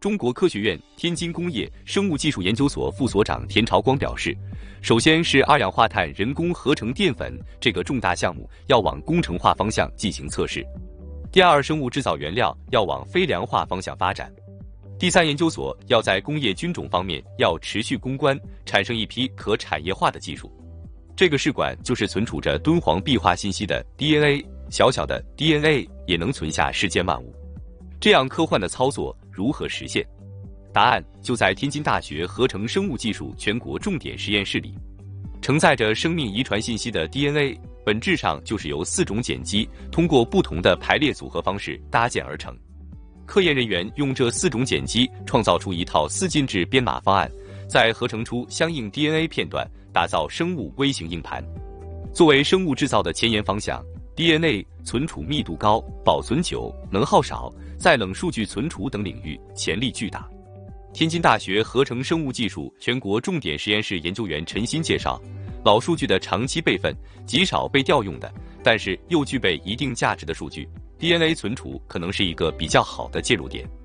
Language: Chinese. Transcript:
中国科学院天津工业生物技术研究所副所长田朝光表示，首先是二氧化碳人工合成淀粉这个重大项目要往工程化方向进行测试。第二，生物制造原料要往非良化方向发展。第三，研究所要在工业菌种方面要持续攻关，产生一批可产业化的技术。这个试管就是存储着敦煌壁画信息的 DNA， 小小的 DNA 也能存下世间万物。这样科幻的操作如何实现？答案就在天津大学合成生物技术全国重点实验室里。承载着生命遗传信息的 DNA， 本质上就是由4种碱基通过不同的排列组合方式搭建而成。科研人员用这4种碱基创造出一套4进制编码方案，再合成出相应 DNA 片段，打造生物微型硬盘。作为生物制造的前沿方向， DNA 存储密度高、保存久、能耗少，在冷数据存储等领域潜力巨大。天津大学合成生物技术全国重点实验室研究员陈鑫介绍，老数据的长期备份，极少被调用的，但是又具备一定价值的数据， DNA 存储可能是一个比较好的介入点。